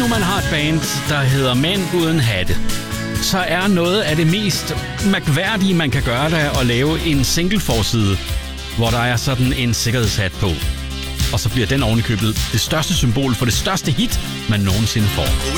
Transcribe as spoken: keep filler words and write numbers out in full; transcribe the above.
nu man har et band, der hedder Mænd Uden Hatte, så er noget af det mest mærkværdige, man kan gøre, der at lave en single-forside, hvor der er sådan en sikkerhedshat på. Og så bliver den ovenikøbet det største symbol for det største hit, man nogensinde får.